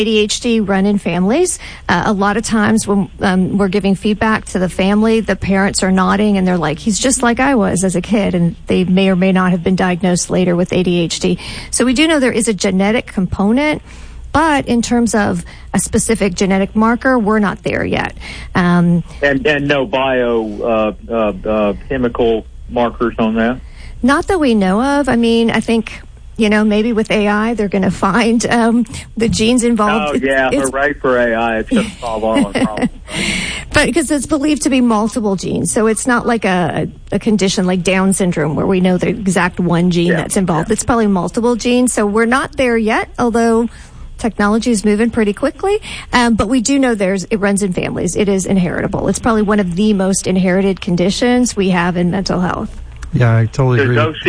ADHD run in families. A lot of times when we're giving feedback to the family, the parents are nodding and they're like, he's just like I was as a kid, and they may or may not have been diagnosed later with ADHD. So we do know there is a genetic component, but in terms of a specific genetic marker, we're not there yet. And no biochemical markers on that? Not that we know of. I mean, I think, maybe with AI, they're going to find the genes involved. Oh, yeah, hooray for AI. It's going to solve all our problems. But because it's believed to be multiple genes, so it's not like a condition like Down syndrome where we know the exact one gene that's involved. Yeah. It's probably multiple genes, so we're not there yet, although technology is moving pretty quickly. But we do know it runs in families. It is inheritable. It's probably one of the most inherited conditions we have in mental health. Yeah, I totally agree. Does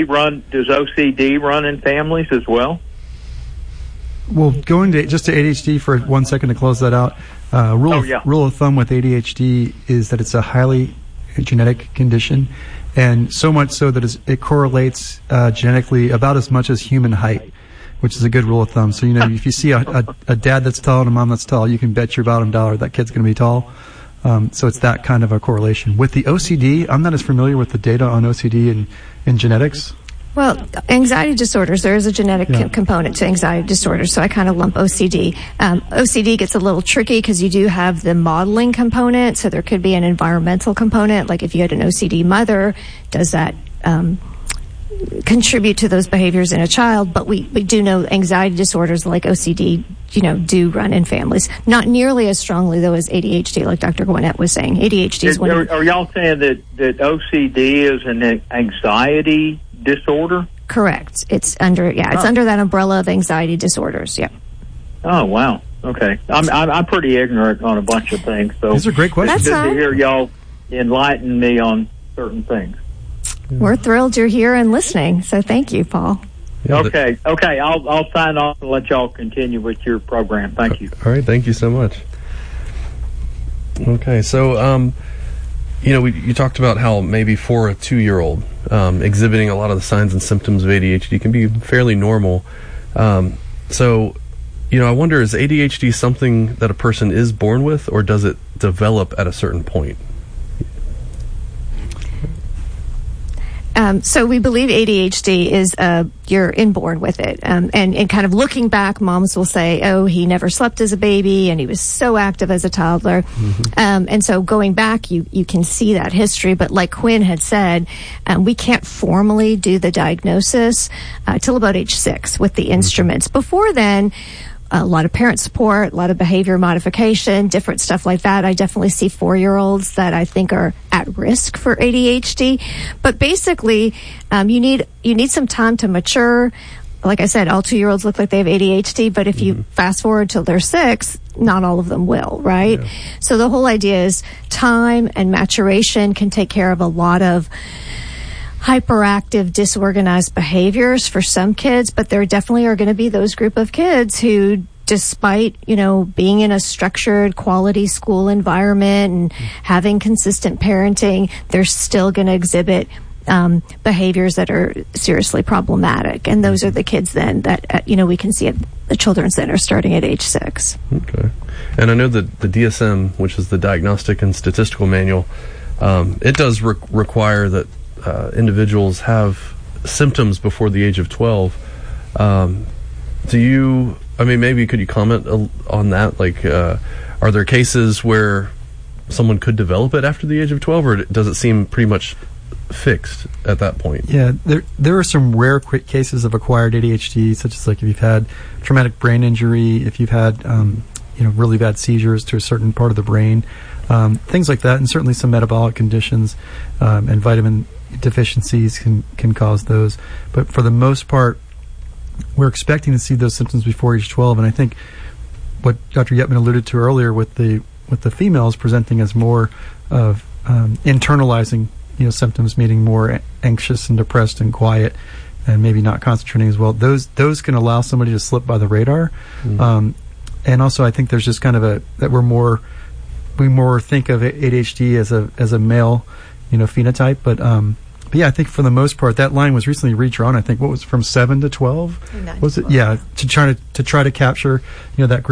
OCD run in families as well? Well, going to ADHD for 1 second to close that out. Rule of thumb with ADHD is that it's a highly genetic condition, and so much so that it correlates genetically about as much as human height, which is a good rule of thumb. So, if you see a dad that's tall and a mom that's tall, you can bet your bottom dollar that kid's going to be tall. So it's that kind of a correlation. With the OCD, I'm not as familiar with the data on OCD and genetics. Well, anxiety disorders, there is a genetic component to anxiety disorders, so I kind of lump OCD. OCD gets a little tricky because you do have the modeling component, so there could be an environmental component, like if you had an OCD mother, does that contribute to those behaviors in a child? But we do know anxiety disorders like OCD, do run in families. Not nearly as strongly, though, as ADHD, like Dr. Gwinnett was saying. ADHD is one of... Are y'all saying that OCD is an anxiety disorder? Correct. It's under that umbrella of anxiety disorders. Yeah. Oh, wow. Okay. I'm pretty ignorant on a bunch of things. So these are great questions. It's good to hear y'all enlighten me on certain things. We're thrilled you're here and listening. So thank you, Paul. Yeah, okay. I'll sign off and let y'all continue with your program. Thank you. All right. Thank you so much. Okay. So, you talked about how maybe for a 2-year-old, exhibiting a lot of the signs and symptoms of ADHD can be fairly normal. So, I wonder, is ADHD something that a person is born with, or does it develop at a certain point? So we believe ADHD is you're inborn with it. And kind of looking back, moms will say, oh, he never slept as a baby and he was so active as a toddler. Mm-hmm. And so going back, you can see that history. But like Quinn had said, we can't formally do the diagnosis till about age 6 with the instruments. Before then, a lot of parent support, a lot of behavior modification, different stuff like that. I definitely see 4-year-olds that I think are at risk for ADHD. But basically, you need some time to mature. Like I said, all 2-year-olds look like they have ADHD, but if you fast forward till they're 6, not all of them will, right? Yeah. So the whole idea is time and maturation can take care of a lot of hyperactive, disorganized behaviors for some kids, but there definitely are going to be those group of kids who, despite, being in a structured quality school environment and having consistent parenting, they're still going to exhibit behaviors that are seriously problematic. And those are the kids then that, we can see at the Children's Center starting at age 6. Okay. And I know that the DSM, which is the Diagnostic and Statistical Manual, it does require that individuals have symptoms before the age of 12. Maybe could you comment on that? Like, are there cases where someone could develop it after the age of 12, or does it seem pretty much fixed at that point? Yeah, there are some rare cases of acquired ADHD, such as like if you've had traumatic brain injury, if you've had really bad seizures to a certain part of the brain, things like that, and certainly some metabolic conditions and vitamin deficiencies can cause those. But for the most part, we're expecting to see those symptoms before age 12. And I think what Dr. Yetman alluded to earlier with the females presenting as more of internalizing symptoms, meaning more anxious and depressed and quiet and maybe not concentrating as well, those can allow somebody to slip by the radar. And also I think there's just kind of that we more think of ADHD as a male phenotype, but yeah, I think for the most part that line was recently redrawn. I think what was from 7 to 12 was it? Yeah, to try to capture that group